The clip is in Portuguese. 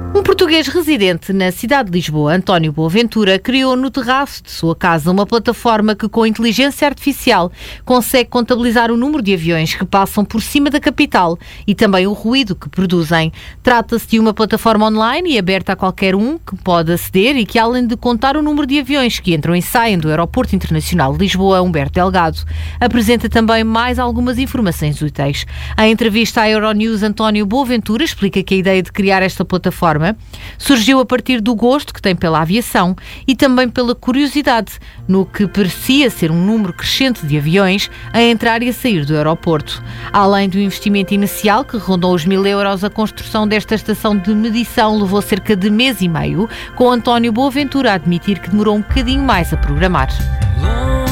Um português residente na cidade de Lisboa, António Boaventura, criou no terraço de sua casa uma plataforma que, com inteligência artificial, consegue contabilizar o número de aviões que passam por cima da capital e também o ruído que produzem. Trata-se de uma plataforma online e aberta a qualquer um que pode aceder e que, além de contar o número de aviões que entram e saem do Aeroporto Internacional de Lisboa, Humberto Delgado, apresenta também mais algumas informações úteis. Em entrevista à Euronews, António Boaventura explica que a ideia de criar esta plataforma surgiu a partir do gosto que tem pela aviação e também pela curiosidade no que parecia ser um número crescente de aviões a entrar e a sair do aeroporto. Além do investimento inicial, que rondou os 1.000 euros, a construção desta estação de medição levou cerca de mês e meio, com António Boaventura a admitir que demorou um bocadinho mais a programar.